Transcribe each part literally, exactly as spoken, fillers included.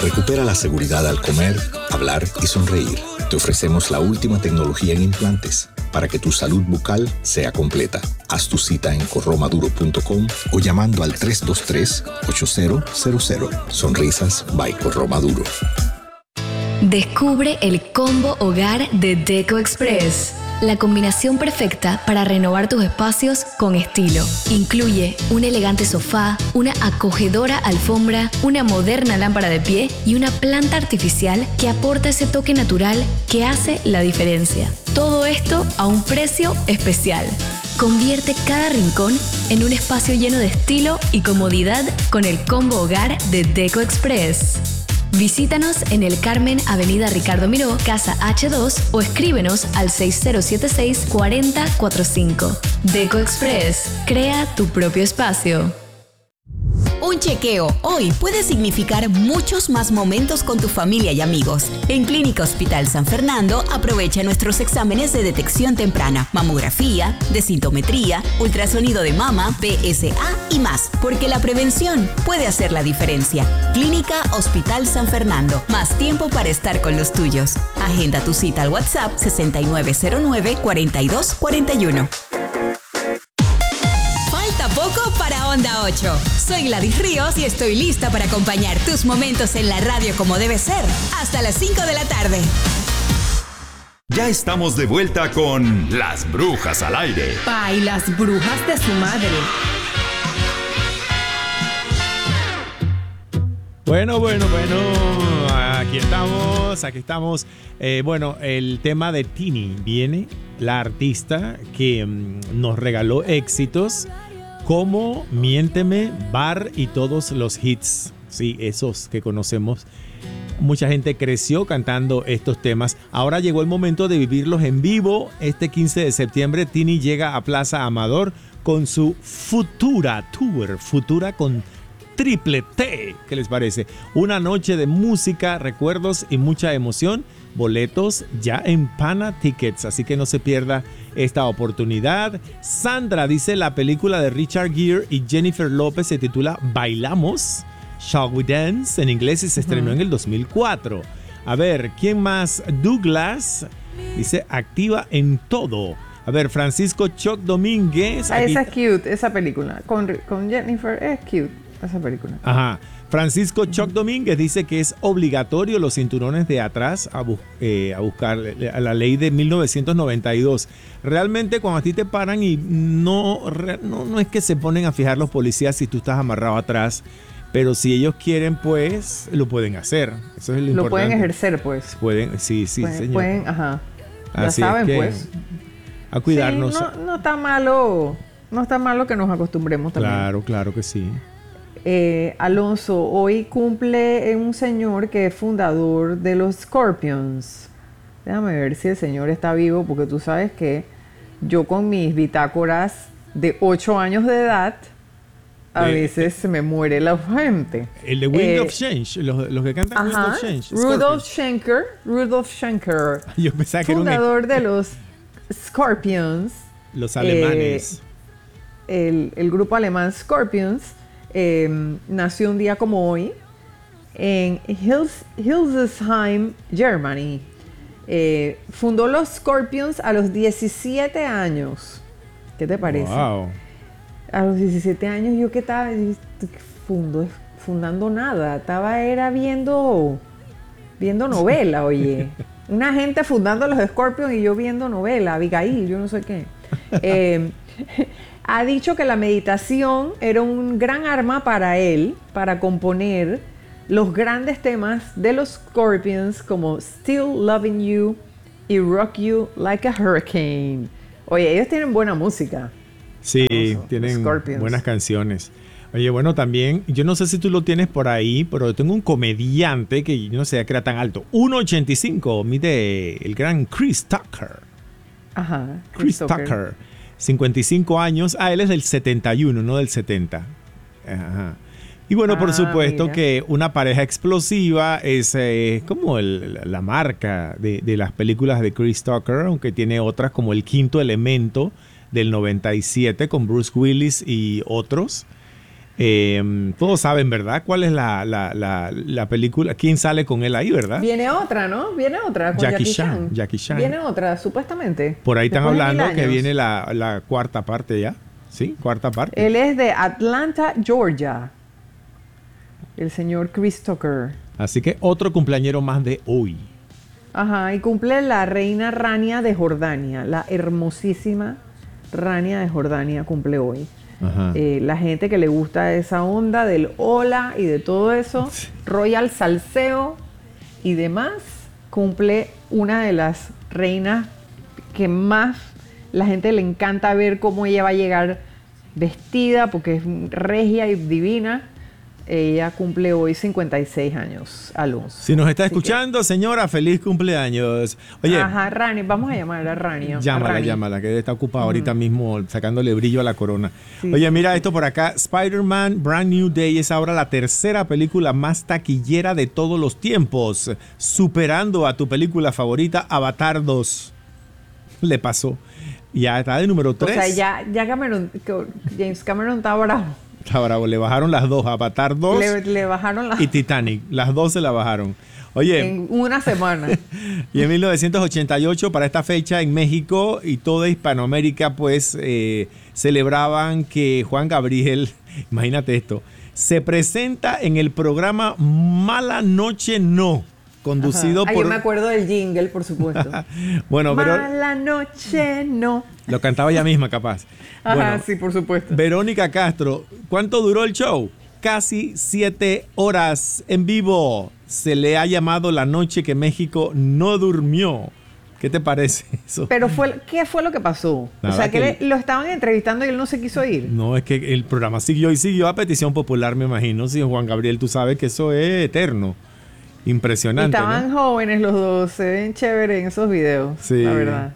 Recupera la seguridad al comer, hablar y sonreír. Te ofrecemos la última tecnología en implantes para que tu salud bucal sea completa. Haz tu cita en corromaduro punto com o llamando al tres dos tres, ocho cero cero cero. Sonrisas by Corromaduro. Descubre el combo hogar de Deco Express. La combinación perfecta para renovar tus espacios con estilo. Incluye un elegante sofá, una acogedora alfombra, una moderna lámpara de pie y una planta artificial que aporta ese toque natural que hace la diferencia. Todo esto a un precio especial. Convierte cada rincón en un espacio lleno de estilo y comodidad con el combo hogar de Deco Express. Visítanos en el Carmen, Avenida Ricardo Miró, Casa hache dos o escríbenos al seis cero siete seis, cuatro cero cuatro cinco. Deco Express, crea tu propio espacio. Un chequeo hoy puede significar muchos más momentos con tu familia y amigos. En Clínica Hospital San Fernando aprovecha nuestros exámenes de detección temprana, mamografía, densitometría, ultrasonido de mama, P S A y más, porque la prevención puede hacer la diferencia. Clínica Hospital San Fernando, más tiempo para estar con los tuyos. Agenda tu cita al WhatsApp sesenta y nueve cero nueve, cuarenta y dos cuarenta y uno. Poco para Onda ocho. Soy Gladys Ríos y estoy lista para acompañar tus momentos en la radio como debe ser. Hasta las cinco de la tarde. Ya estamos de vuelta con Las Brujas al Aire. Ay, las brujas de su madre. Bueno, bueno, bueno. Aquí estamos, aquí estamos. Eh, bueno, el tema de Tini viene, la artista que um, nos regaló éxitos como Miénteme, Bar y todos los hits, sí, esos que conocemos. Mucha gente creció cantando estos temas. Ahora llegó el momento de vivirlos en vivo. Este quince de septiembre, Tini llega a Plaza Amador con su Futura Tour. Futura con triple T. ¿Qué les parece? Una noche de música, recuerdos y mucha emoción. Boletos ya en Pana Tickets, así que no se pierda esta oportunidad. Sandra dice: la película de Richard Gere y Jennifer López se titula Bailamos, Shall We Dance en inglés y se estrenó uh-huh. en el dos mil cuatro. A ver, ¿quién más? Douglas dice: activa en todo. A ver, Francisco Choc Domínguez. Ah, esa es cute, esa película. Con, con Jennifer es cute, esa película. Ajá. Francisco Choc Domínguez dice que es obligatorio los cinturones de atrás a, bu- eh, a buscar a la ley de mil novecientos noventa y dos. Realmente cuando a ti te paran y no, no, no es que se ponen a fijar los policías si tú estás amarrado atrás, pero si ellos quieren, pues lo pueden hacer. Eso es lo, lo importante. pueden ejercer, pues. Pueden, sí, sí, pueden, señor. Pueden, ajá. Ya Así saben, es que, pues. A cuidarnos. Sí, no, no está malo, no está malo que nos acostumbremos también. Claro, claro que sí. Eh, Alonso, hoy cumple un señor que es fundador de los Scorpions. Déjame ver si el señor está vivo, porque tú sabes que yo con mis bitácoras de ocho años de edad, a de, veces se me muere la gente. El de Wind eh, of Change, los, los que cantan ajá, Wind of Change. Rudolf Schenker, Rudolf Schenker, Yo pensaba que fundador era un... de los Scorpions. Los alemanes. Eh, el, el grupo alemán Scorpions. Eh, nació un día como hoy en Hils, Hildesheim, Germany. Eh, fundó los Scorpions a los diecisiete años. ¿Qué te parece? Wow. A los diecisiete años yo que estaba fundo, fundando nada. Estaba era viendo viendo novela, oye. Una gente fundando los Scorpions y yo viendo novela, Abigail, yo no sé qué. Eh, Ha dicho que la meditación era un gran arma para él, para componer los grandes temas de los Scorpions como Still Loving You y Rock You Like a Hurricane. Oye, ellos tienen buena música. Sí, Oso, tienen buenas canciones. Oye, bueno, también, yo no sé si tú lo tienes por ahí, pero yo tengo un comediante que yo no sé que era tan alto. uno ochenta y cinco, mide el gran Chris Tucker. Ajá. Chris, Chris Tucker. Tucker. cincuenta y cinco años. Ah, él es del setenta y uno, no del setenta. Ajá. Y bueno, ah, por supuesto mira. que una pareja explosiva es eh, como el, la marca de, de las películas de Chris Tucker, aunque tiene otras como El Quinto Elemento del noventa y siete con Bruce Willis y otros. Eh, todos saben, ¿verdad? ¿Cuál es la, la, la, la película? ¿Quién sale con él ahí, verdad? Viene otra, ¿no? Viene otra con Jackie, Jackie Chan, Chan. Jackie Chan. Viene otra, supuestamente. Por ahí están Después de hablando mil que años. viene la, la cuarta parte ya. ¿Sí? Cuarta parte. Él es de Atlanta, Georgia. El señor Chris Tucker. Así que otro cumpleañero más de hoy. Ajá, y cumple la reina Rania de Jordania. La hermosísima Rania de Jordania cumple hoy. Ajá. Eh, la gente que le gusta esa onda del hola y de todo eso, Royal Salseo y demás, cumple una de las reinas que más la gente le encanta ver cómo ella va a llegar vestida, porque es regia y divina. Ella cumple hoy cincuenta y seis años, Alonso. Si nos está Así escuchando, que... señora, feliz cumpleaños. Oye, ajá, Rani, vamos a llamar a Rani. llámala, a Rani. llámala, que está ocupada uh-huh. ahorita mismo sacándole brillo a la corona. Sí, Oye, sí, mira sí. esto por acá. Spider-Man Brand New Day es ahora la tercera película más taquillera de todos los tiempos, superando a tu película favorita, Avatar dos. Le pasó. Ya está de número tres. O sea, ya, ya Cameron, James Cameron está bravo. Está bravo. Le bajaron las dos, Avatar dos Le, le bajaron las... y Titanic. Las dos se la bajaron. Oye. En una semana. Y en mil novecientos ochenta y ocho, para esta fecha, en México y toda Hispanoamérica, pues, eh, celebraban que Juan Gabriel, imagínate esto, se presenta en el programa Mala Noche No, conducido Ajá. Ah, por... yo me acuerdo del jingle, por supuesto. Bueno, pero... Mala Noche No. Lo cantaba ella misma, capaz. Ajá, Bueno, sí, por supuesto. Verónica Castro, ¿cuánto duró el show? Casi siete horas en vivo. Se le ha llamado la noche que México no durmió. ¿Qué te parece eso? Pero fue, ¿qué fue lo que pasó? Nada, o sea, que, que le, lo estaban entrevistando y él no se quiso ir. No, es que el programa siguió y siguió a petición popular, me imagino. Sí, Juan Gabriel, tú sabes que eso es eterno. Impresionante, Estaban ¿no? jóvenes los dos, se ven chéveres en esos videos, Sí. la verdad.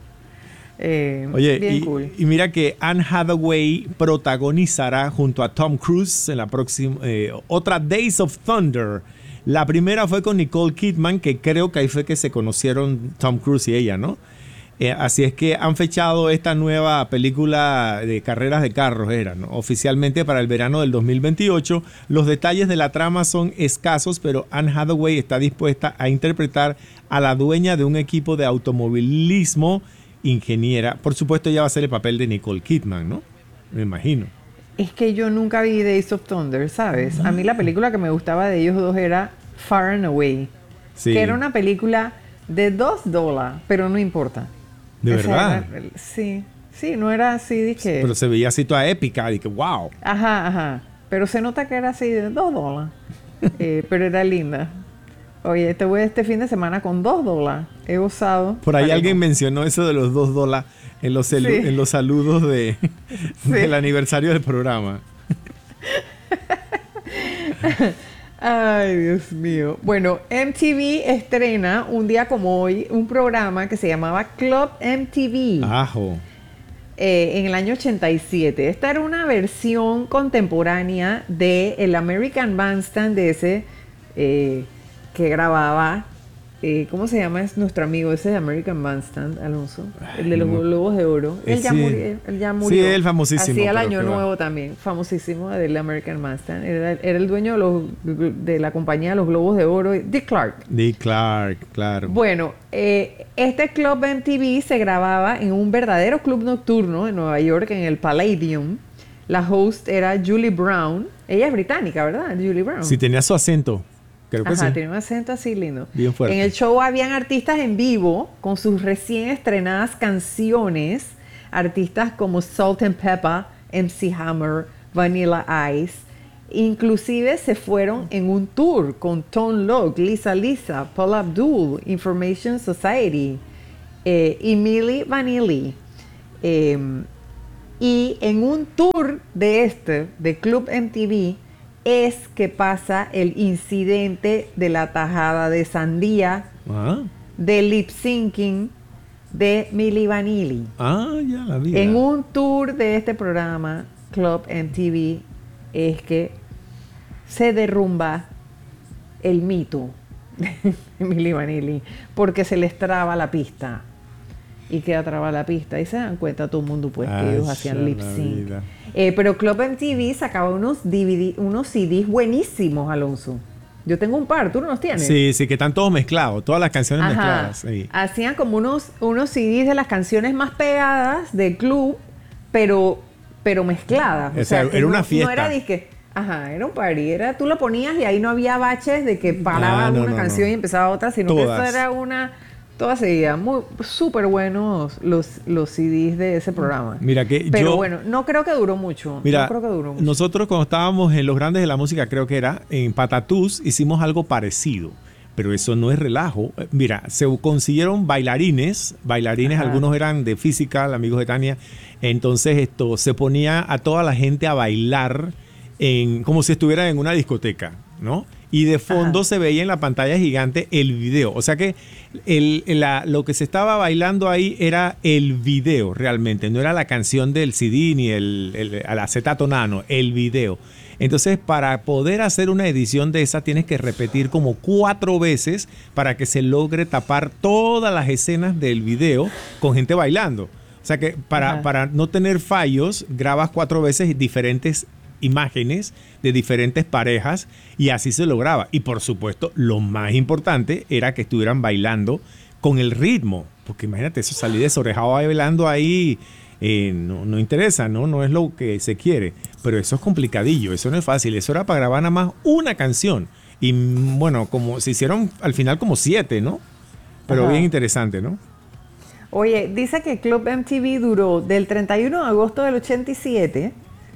Eh, Oye, bien y, cool. y mira que Anne Hathaway protagonizará junto a Tom Cruise en la próxima eh, otra Days of Thunder. La primera fue con Nicole Kidman, que creo que ahí fue que se conocieron Tom Cruise y ella, ¿no? Eh, así es que han fechado esta nueva película de carreras de carros, era, ¿no? Oficialmente para el verano del dos mil veintiocho. Los detalles de la trama son escasos, pero Anne Hathaway está dispuesta a interpretar a la dueña de un equipo de automovilismo, ingeniera. Por supuesto, ella va a hacer el papel de Nicole Kidman, ¿no? Me imagino. Es que yo nunca vi Days of Thunder, ¿sabes? A mí la película que me gustaba de ellos dos era Far and Away, Sí. que era una película de dos dólares, pero no importa. ¿De Esa verdad? era- sí, sí, no era así de que... Pero se veía así toda épica, y que wow. Ajá, ajá. Pero se nota que era así de dos dólares. Eh, pero era linda. Oye, te voy este fin de semana con dos dólares. He gozado. Por ahí Vale, alguien no. mencionó eso de los dos dólares en los, celu- Sí. en los saludos de, Sí. del aniversario del programa. Ay, Dios mío. Bueno, M T V estrena un día como hoy un programa que se llamaba Club M T V. Ajo. eh, en el año ochenta y siete. Esta era una versión contemporánea del American Bandstand de ese eh, que grababa. Eh, ¿Cómo se llama? Es nuestro amigo ese de American Bandstand, Alonso. El de los no. Globos de Oro. Él ya, Sí. murió, él ya murió. Sí, él famosísimo, Hacía el pero Año qué va. Nuevo también. Famosísimo del American Bandstand. Era, era el dueño de, los, de la compañía de los Globos de Oro. Dick Clark. Dick Clark, claro. Bueno, eh, este club M T V se grababa en un verdadero club nocturno en Nueva York, en el Palladium. La host era Julie Brown. Ella es británica, ¿verdad? Julie Brown. Si tenía su acento, creo que Ajá, sí. tiene un acento así lindo. Bien fuerte. En el show habían artistas en vivo con sus recién estrenadas canciones. Artistas como Salt and Pepper, M C Hammer, Vanilla Ice. Inclusive se fueron en un tour con Tone Loc, Lisa Lisa, Paul Abdul, Information Society eh, y Milli Vanilli. Eh, y en un tour de este, de Club M T V, es que pasa el incidente de la tajada de sandía, Ah, de lip syncing de Milli Vanilli. ah, ya la vi. En un tour de este programa, Club M T V, es que se derrumba el mito de Milli Vanilli, porque se les traba la pista. y queda trabada la pista. Y se dan cuenta todo el mundo pues Ay, que ellos hacían lip sync. vida. Eh, pero Club M T V sacaba unos D V D, unos C Ds buenísimos, Alonso. Yo tengo un par, ¿tú no los tienes? Sí, sí, que están todos mezclados, todas las canciones Ajá. mezcladas. Sí. Hacían como unos, unos C Ds de las canciones más pegadas del club, pero, pero mezcladas. O sea, que era no, una fiesta. No era disque, ajá, era un party. Era, tú lo ponías y ahí no había baches de que paraba Ah, no, una no, canción no. y empezaba otra, sino Todas. que eso era una... Todas seguían. Muy súper buenos los, los C Ds de ese programa. Mira que Pero yo... bueno, no creo que duró mucho. Mira, no creo que duró mucho. nosotros cuando estábamos en Los Grandes de la Música, creo que era, en Patatús, hicimos algo parecido. Pero eso no es relajo. Eh, Mira, se consiguieron bailarines, bailarines, Ajá. algunos eran de Physical, amigos de Tania. Entonces esto se ponía a toda la gente a bailar en, como si estuvieran en una discoteca, ¿no? Y de fondo Ajá. se veía en la pantalla gigante el video. O sea que el, la- lo que se estaba bailando ahí era el video realmente. No era la canción del C D ni el, el, el acetato nano, el video. Entonces, para poder hacer una edición de esa, tienes que repetir como cuatro veces para que se logre tapar todas las escenas del video con gente bailando. O sea que para, Ajá. para no tener fallos, grabas cuatro veces diferentes imágenes de diferentes parejas y así se lograba. Y por supuesto, lo más importante era que estuvieran bailando con el ritmo. Porque imagínate, eso salir desorejado bailando ahí, eh, no, no interesa, ¿no? No es lo que se quiere. Pero eso es complicadillo, eso no es fácil. Eso era para grabar nada más una canción. Y mm, bueno, como se hicieron al final como siete, ¿no? Pero Ajá. bien interesante, ¿no? Oye, dice que Club M T V duró del treinta y uno de agosto del ochenta y siete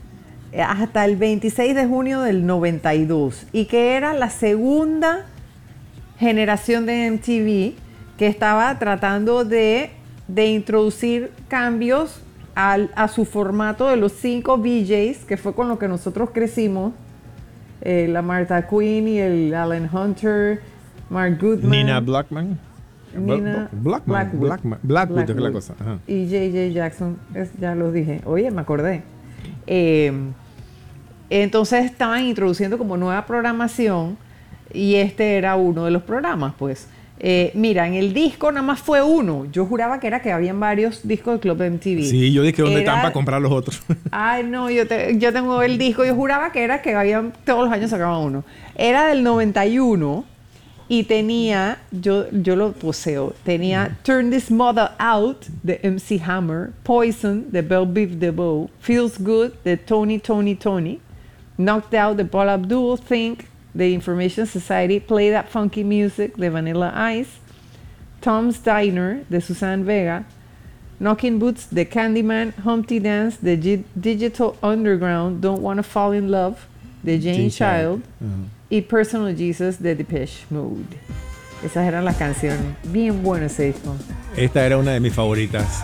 hasta el veintiséis de junio del noventa y dos y que era la segunda generación de M T V que estaba tratando de, de introducir cambios al, a su formato de los cinco V Js, que fue con lo que nosotros crecimos, eh, la Martha Quinn y el Alan Hunter, Mark Goodman. Nina Blackman. Nina Blackman. Blackwood. Blackman. Blackwood, es la Blackwood. cosa. Ajá. Y J J Jackson, es- ya los dije. Oye, me acordé. Eh, entonces estaban introduciendo como nueva programación y este era uno de los programas, pues. Eh, mira, en el disco nada más fue uno. Yo juraba que era que habían varios discos de Club M T V. Sí, yo dije, ¿dónde Era- están para comprar los otros? Ay, no, yo, te- yo tengo el disco. Yo juraba que era que habían, todos los años sacaban uno. Era del noventa y uno y tenía, yo, yo lo poseo, tenía Turn This Mother Out de M C Hammer, Poison de Belle Biv DeVoe, Feels Good de Tony Tony Tony, Knocked Out de Paul Abdul, Think de Information Society, Play That Funky Music de Vanilla Ice, Tom's Diner de Suzanne Vega, Knocking Boots de Candyman, Humpty Dance de G- Digital Underground, Don't Wanna Fall in Love de Jane, Jane Child, Child. Ajá. y Personal Jesus de Depeche Mode. Esas eran las canciones. Bien bueno ese disco. Esta era una de mis favoritas.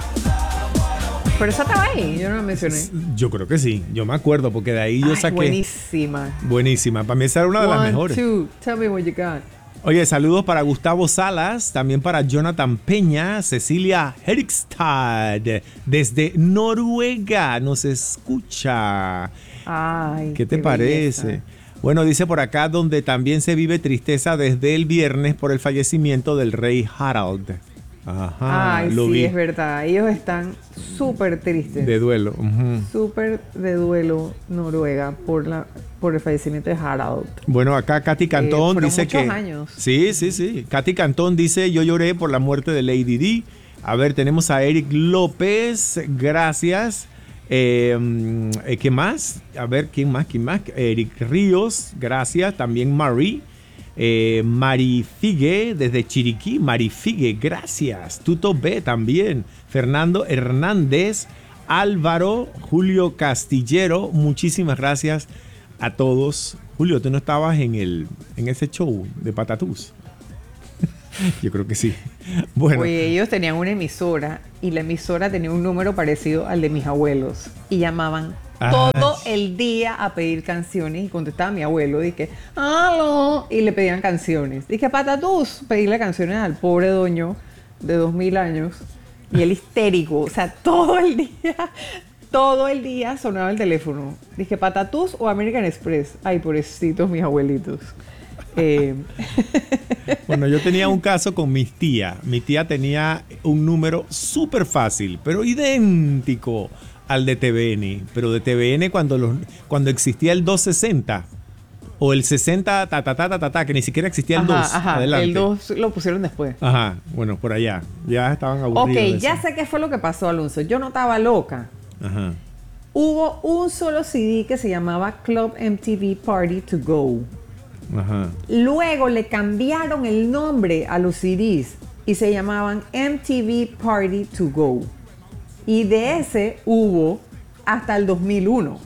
Pero esa estaba ahí, yo no la mencioné. Yo creo que sí. Yo me acuerdo porque de ahí yo Ay, saqué. buenísima. Buenísima. Para mí esa era una de las One, mejores. two, tell me what you got. Oye, saludos para Gustavo Salas, también para Jonathan Peña, Cecilia Herikstad, desde Noruega, nos escucha. Ay, ¿Qué te qué parece? belleza. Bueno, dice por acá, donde también se vive tristeza desde el viernes por el fallecimiento del rey Harald. Ajá, Ay, lo sí, vi. es verdad. Ellos están súper tristes. De duelo. Ujú. Súper de duelo Noruega por la por el fallecimiento de Harald. Bueno, acá Katy Cantón fueron dice muchos que... años. Sí, sí, sí. Katy Cantón dice, yo lloré por la muerte de Lady D. A ver, tenemos a Eric López, gracias. Eh, mm, eh, ¿Qué más? A ver, ¿quién más? ¿Quién más? Eric Ríos, gracias. También Marie. Eh, Mari Figue desde Chiriquí. Mari Figue, gracias. Tuto B también. Fernando Hernández. Álvaro. Julio Castillero. Muchísimas gracias a todos. Julio, ¿tú no estabas en el en ese show de Patatús? Yo creo que sí. Bueno, Oye, ellos tenían una emisora y la emisora tenía un número parecido al de mis abuelos y llamaban Ah. todo el día a pedir canciones y contestaba mi abuelo, dije, ¡aló! Y le pedían canciones. Dije, Patatús, pedirle canciones al pobre doño de dos mil años y él histérico, o sea, todo el día, todo el día sonaba el teléfono. Dije, Patatús o American Express. Ay, pobrecitos mis abuelitos. Eh, Bueno, yo tenía un caso con mis tías. Mi tía tenía un número súper fácil, pero idéntico al de T V N. Pero de T V N cuando, los, cuando existía el doscientos sesenta o el sesenta, ta, ta, ta, ta, ta, ta, que ni siquiera existía el Ajá, dos. ajá, Adelante. el dos lo pusieron después. Ajá, bueno, por allá. Ya estaban aburridos. Ok, de ya eso. sé qué fue lo que pasó, Alonso. Yo no estaba loca. Ajá. Hubo un solo C D que se llamaba Club M T V Party to Go. Ajá. Luego le cambiaron el nombre a los C Ds y se llamaban M T V Party to Go. Y de ese hubo hasta el dos mil uno.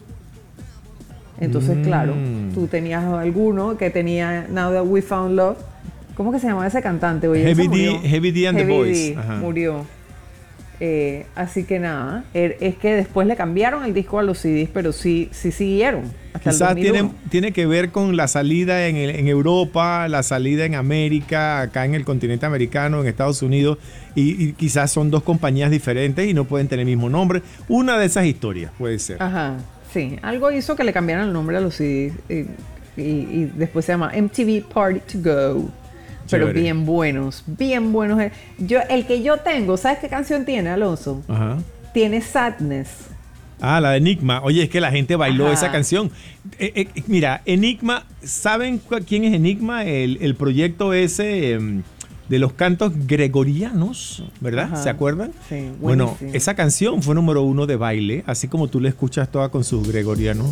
Entonces, Mm. claro, tú tenías alguno que tenía Now That We Found Love. ¿Cómo que se llamaba ese cantante? Oye, Heavy ese D, murió. Heavy D and the Heavy Boys. D Ajá. murió. Eh, así que nada, er- es que después le cambiaron el disco a los C Ds, pero sí, sí siguieron hasta el Quizás dos mil uno. tiene, tiene que ver con la salida en, el- en Europa, la salida en América, acá en el continente americano, en Estados Unidos, y, y quizás son dos compañías diferentes y no pueden tener el mismo nombre. Una de esas historias puede ser. Ajá, sí. Algo hizo que le cambiaran el nombre a los C Ds y, y- y después se llama M T V Party to Go. Pero Chévere. bien buenos, bien buenos. Yo, el que yo tengo, ¿sabes qué canción tiene, Alonso? Ajá. Tiene Sadness. Ah, la de Enigma. Oye, es que la gente bailó Ajá. esa canción. Eh, eh, mira, Enigma, ¿saben cu- quién es Enigma? El, el proyecto ese em, de los cantos gregorianos, ¿verdad? Ajá. ¿Se acuerdan? Sí, Bueno, buenísimo. esa canción fue número uno de baile, así como tú la escuchas toda con sus gregorianos.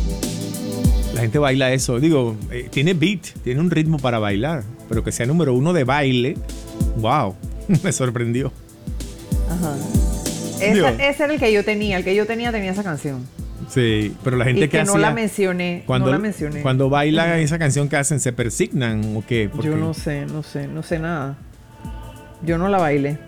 La gente baila eso. Digo, eh, tiene beat, tiene un ritmo para bailar, pero que sea número uno de baile, wow, me sorprendió. Ajá. Dios. Ese, ese era el que yo tenía. El que yo tenía tenía esa canción. Sí, pero la gente Y que no hacía- la mencioné. Cuando, no la mencioné. cuando bailan esa canción que hacen, ¿se persignan o qué? Porque- Yo no sé, no sé, no sé nada. Yo no la bailé.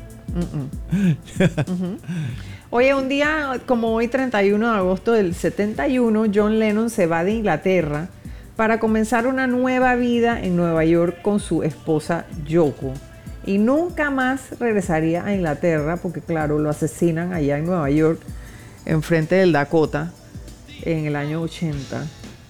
Mm-mm. Ujú. Oye, un día como hoy, treinta y uno de agosto del setenta y uno, John Lennon se va de Inglaterra para comenzar una nueva vida en Nueva York con su esposa Yoko. Y nunca más regresaría a Inglaterra porque, claro, lo asesinan allá en Nueva York, enfrente del Dakota, en el año ochenta,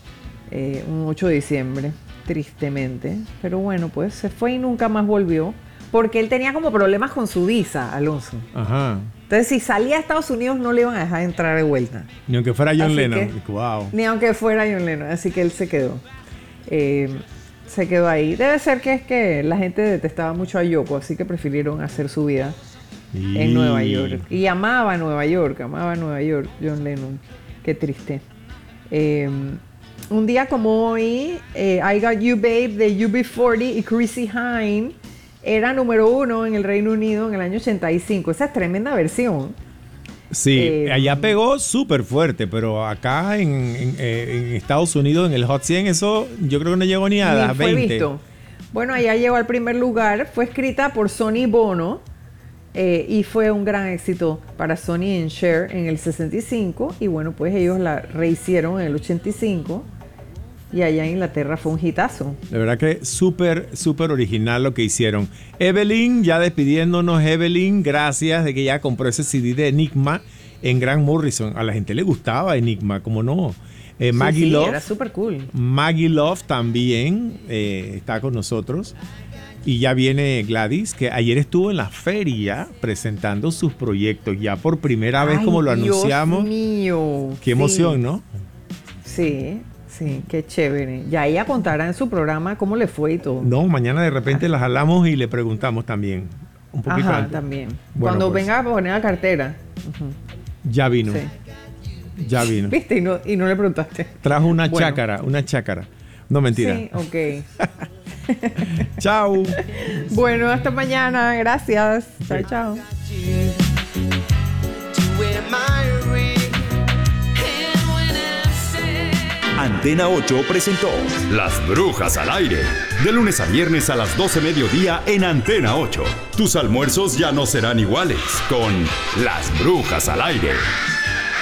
eh, un ocho de diciembre, tristemente. Pero bueno, pues se fue y nunca más volvió porque él tenía como problemas con su visa, Alonso. Ajá. Entonces, si salía a Estados Unidos, no le iban a dejar entrar de vuelta. Ni aunque fuera John Así Lennon. que- Wow. Ni aunque fuera John Lennon. Así que él se quedó. Eh, se quedó ahí. Debe ser que es que la gente detestaba mucho a Yoko, así que prefirieron hacer su vida en Nueva York. Y amaba Nueva York, amaba Nueva York, John Lennon. Qué triste. Eh, un día como hoy, eh, I Got You Babe de U B cuarenta y Chrissy Hynde era número uno en el Reino Unido en el año ochenta y cinco. Esa es tremenda versión. Sí, Eh, allá pegó súper fuerte, pero acá en, en, eh, en Estados Unidos, en el Hot cien, eso yo creo que no llegó ni a Ni las fue veinte. visto. Bueno, allá llegó al primer lugar. Fue escrita por Sonny Bono eh, y fue un gran éxito para Sonny and Cher en el sesenta y cinco. Y bueno, pues ellos la rehicieron en el ochenta y cinco. Y allá en Inglaterra fue un hitazo. De verdad que súper, súper original lo que hicieron. Evelyn, ya despidiéndonos, Evelyn, gracias de que ya compró ese C D de Enigma en Grant Morrison. A la gente le gustaba Enigma, ¿cómo no? Eh, Sí, Maggie sí, Love. era súper cool. Maggie Love también eh, está con nosotros. Y ya viene Gladys, que ayer estuvo en la feria presentando sus proyectos. Ya por primera vez, Ay, como lo Dios anunciamos. mío. Qué emoción, ¿no? Sí, sí, qué chévere. Ya ella contará en su programa cómo le fue y todo. No, mañana de repente la jalamos y le preguntamos también. Un poquito Ajá, antes. también. Bueno, Cuando pues, venga a poner la cartera. Ujú. Ya vino. Sí. Ya vino. ¿Viste? Y no, y no le preguntaste. Trajo una Bueno. chácara, una chácara. No, mentira. Sí, ok. Chao. Bueno, hasta mañana. Gracias. Chao, chao. Antena ocho presentó Las Brujas al Aire. De lunes a viernes a las doce mediodía en Antena ocho. Tus almuerzos ya no serán iguales con Las Brujas al Aire.